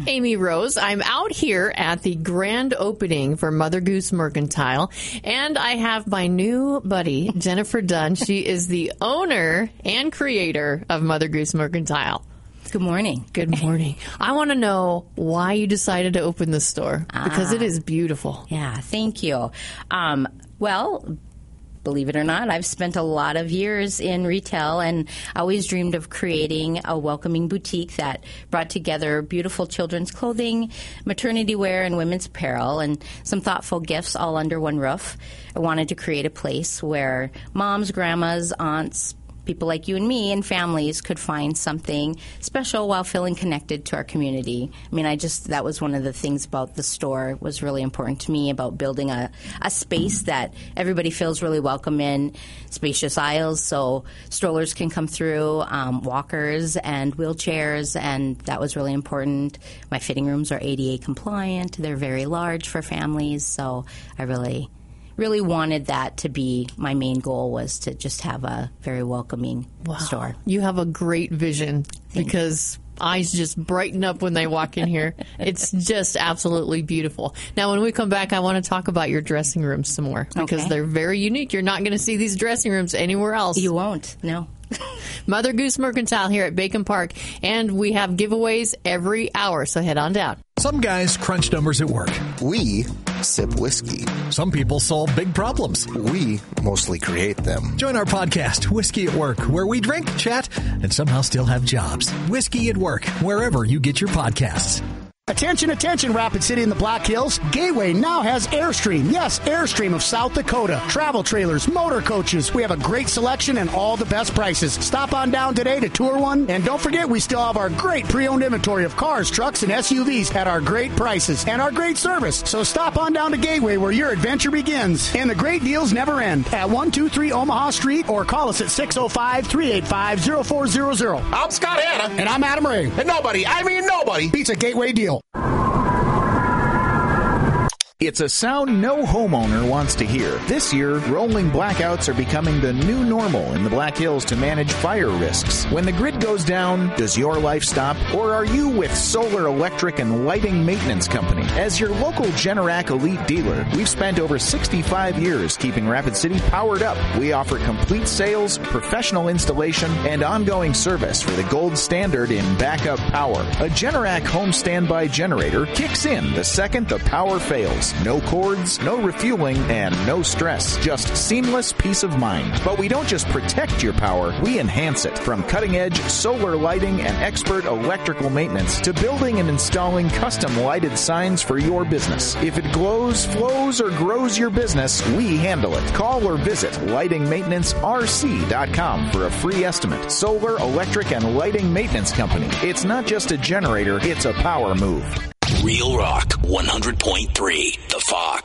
Amy Rose. I'm out here at the grand opening for Mother Goose Mercantile, and I have my new buddy, Jennifer Dunn. She is the owner and creator of Mother Goose Mercantile. Good morning. Good morning. I want to know why you decided to open this store, because it is beautiful. Yeah, thank you. Well, believe it or not, I've spent a lot of years in retail and always dreamed of creating a welcoming boutique that brought together beautiful children's clothing, maternity wear, and women's apparel, and some thoughtful gifts all under one roof. I wanted to create a place where moms, grandmas, aunts, people like you and me and families could find something special while feeling connected to our community. I mean, that was one of the things about the store was really important to me, about building a space that everybody feels really welcome in, spacious aisles so strollers can come through, walkers and wheelchairs, and that was really important. My fitting rooms are ADA compliant. They're very large for families, so I really wanted that to be my main goal, was to just have a very welcoming store. You have a great vision because eyes just brighten up when they walk in here. It's just absolutely beautiful. Now, when we come back, I want to talk about your dressing rooms some more because they're very unique. You're not going to see these dressing rooms anywhere else. You won't, no. Mother Goose Mercantile here at Bacon Park, and we have giveaways every hour, so head on down. Some guys crunch numbers at work. We sip whiskey. Some people solve big problems. We mostly create them. Join our podcast, Whiskey at Work, where we drink, chat, and somehow still have jobs. Whiskey at Work, wherever you get your podcasts. Attention, attention, Rapid City in the Black Hills. Gateway now has Airstream. Yes, Airstream of South Dakota. Travel trailers, motor coaches. We have a great selection and all the best prices. Stop on down today to tour one. And don't forget, we still have our great pre-owned inventory of cars, trucks, and SUVs at our great prices and our great service. So stop on down to Gateway where your adventure begins. And the great deals never end at 123 Omaha Street, or call us at 605-385-0400. I'm Scott Hanna. And I'm Adam Ray. And nobody beats a Gateway deal. It's a sound no homeowner wants to hear. This year, rolling blackouts are becoming the new normal in the Black Hills to manage fire risks. When the grid goes down, does your life stop? Or are you with Solar Electric and Lighting Maintenance Company? As your local Generac Elite dealer, we've spent over 65 years keeping Rapid City powered up. We offer complete sales, professional installation, and ongoing service for the gold standard in backup power. A Generac home standby generator kicks in the second the power fails. No cords, no refueling, and no stress. Just seamless peace of mind. But we don't just protect your power, we enhance it. From cutting-edge solar lighting and expert electrical maintenance to building and installing custom lighted signs for your business. If it glows, flows, or grows your business, we handle it. Call or visit lightingmaintenancerc.com for a free estimate. Solar, Electric, and Lighting Maintenance Company. It's not just a generator, it's a power move. Real Rock 100.3 The Fox.